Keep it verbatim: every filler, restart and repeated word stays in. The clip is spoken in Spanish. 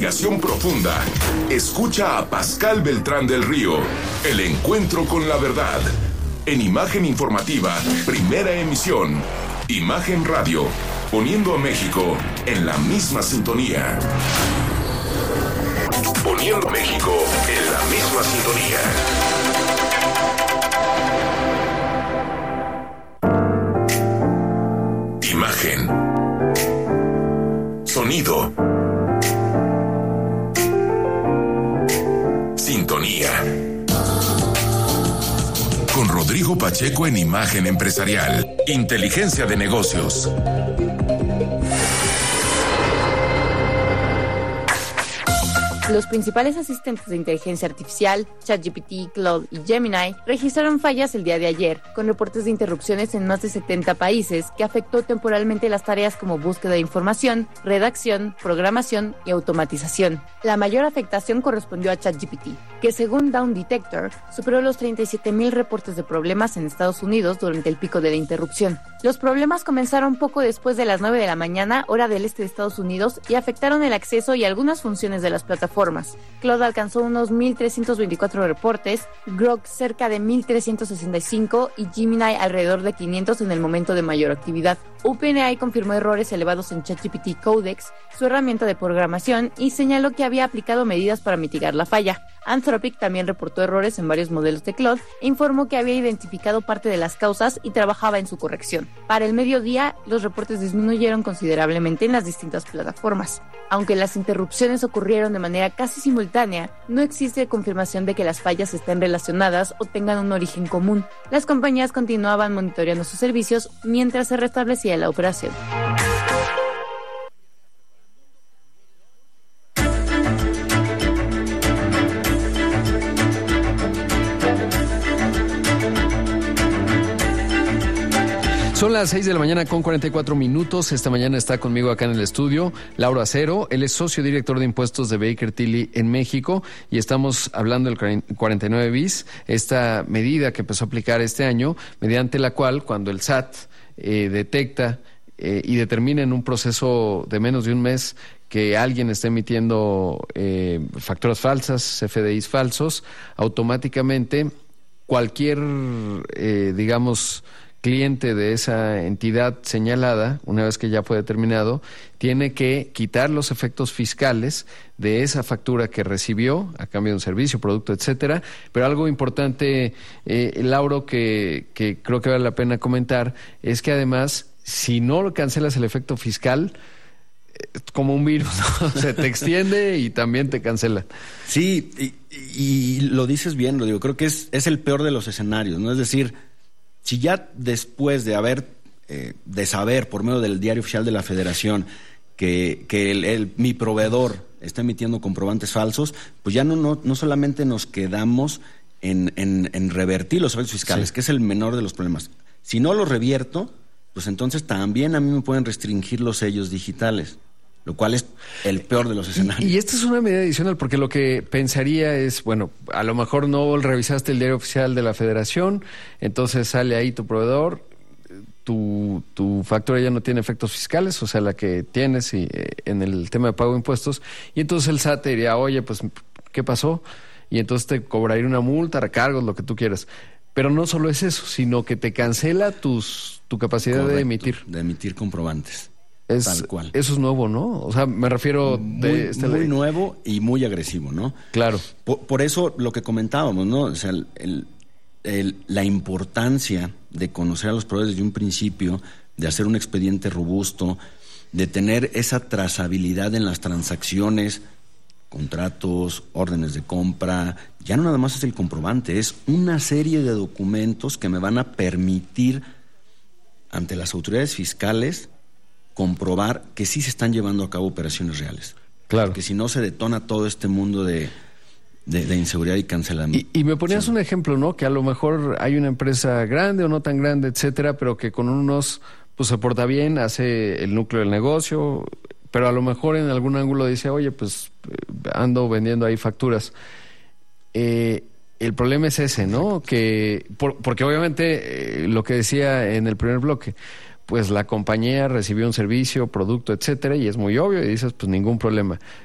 investigación profunda. Escucha a Pascal Beltrán del Río, El Encuentro con la Verdad, en Imagen Informativa, primera emisión. Imagen Radio, poniendo a México en la misma sintonía. Poniendo a México en la misma sintonía. Imagen. Sonido. Sintonía. Con Rodrigo Pacheco en Imagen Empresarial. Inteligencia de negocios. Los principales asistentes de inteligencia artificial, ChatGPT, Claude y Gemini, registraron fallas el día de ayer, con reportes de interrupciones en más de setenta países, que afectó temporalmente las tareas como búsqueda de información, redacción, programación y automatización. La mayor afectación correspondió a ChatGPT, que según Down Detector, superó los treinta y siete mil reportes de problemas en Estados Unidos durante el pico de la interrupción. Los problemas comenzaron poco después de las nueve de la mañana, hora del este de Estados Unidos, y afectaron el acceso y algunas funciones de las plataformas. Claude alcanzó unos mil trescientos veinticuatro reportes, Grok cerca de mil trescientos sesenta y cinco y Gemini alrededor de quinientos en el momento de mayor actividad. OpenAI confirmó errores elevados en ChatGPT Codex, su herramienta de programación, y señaló que había aplicado medidas para mitigar la falla. Anthropic también reportó errores en varios modelos de Claude e informó que había identificado parte de las causas y trabajaba en su corrección. Para el mediodía, los reportes disminuyeron considerablemente en las distintas plataformas. Aunque las interrupciones ocurrieron de manera casi simultánea, no existe confirmación de que las fallas estén relacionadas o tengan un origen común. Las compañías continuaban monitoreando sus servicios mientras se restablecía la operación. Son las seis de la mañana con cuarenta y cuatro minutos. Esta mañana está conmigo acá en el estudio Lauro Acero. Él es socio director de impuestos de Baker Tilly en México y estamos hablando del cuarenta y nueve bis, esta medida que empezó a aplicar este año, mediante la cual cuando el S A T eh, detecta eh, y determina en un proceso de menos de un mes que alguien está emitiendo eh, facturas falsas, C F D Is falsos, automáticamente cualquier, eh, digamos, cliente de esa entidad señalada, una vez que ya fue determinado, tiene que quitar los efectos fiscales de esa factura que recibió a cambio de un servicio, producto, etcétera. Pero algo importante, eh, Lauro, que, que creo que vale la pena comentar, es que además, si no cancelas el efecto fiscal, es como un virus, ¿no? Se te extiende y también te cancela. Sí, y, y lo dices bien, lo digo, creo que es, es el peor de los escenarios, ¿no? Es decir, si ya después de haber, eh, de saber por medio del Diario Oficial de la Federación que, que el, el, mi proveedor está emitiendo comprobantes falsos, pues ya no, no, no solamente nos quedamos en, en, en revertir los efectos fiscales, sí, que es el menor de los problemas. Si no los revierto, pues entonces también a mí me pueden restringir los sellos digitales, lo cual es el peor de los escenarios. Y, y esta es una medida adicional, porque lo que pensaría es, bueno, a lo mejor no revisaste el Diario Oficial de la Federación, entonces sale ahí tu proveedor, tu, tu factura ya no tiene efectos fiscales, o sea, la que tienes y, eh, en el tema de pago de impuestos, y entonces el S A T diría, oye, pues, ¿qué pasó? Y entonces te cobraría una multa, recargos, lo que tú quieras. Pero no solo es eso, sino que te cancela tus, tu capacidad Correcto, de emitir. de emitir comprobantes. Es, Tal cual. Eso es nuevo, ¿no? O sea, me refiero... Muy, de esta muy ley. nuevo y muy agresivo, ¿no? Claro. Por, por eso lo que comentábamos, ¿no? O sea, el, el, el, la importancia de conocer a los proveedores desde un principio, de hacer un expediente robusto, de tener esa trazabilidad en las transacciones, contratos, órdenes de compra. Ya no nada más es el comprobante, es una serie de documentos que me van a permitir, ante las autoridades fiscales, comprobar que sí se están llevando a cabo operaciones reales. Claro. Porque si no se detona todo este mundo de, de, de inseguridad y cancelamiento. Y, y me ponías sí. un ejemplo, ¿no? Que a lo mejor hay una empresa grande o no tan grande, etcétera, pero que con unos, pues se porta bien, hace el núcleo del negocio, pero a lo mejor en algún ángulo dice, oye, pues ando vendiendo ahí facturas. Eh, el problema es ese, ¿no? Que por, porque obviamente eh, lo que decía en el primer bloque, pues la compañía recibió un servicio, producto, etcétera, y es muy obvio, y dices, pues ningún problema.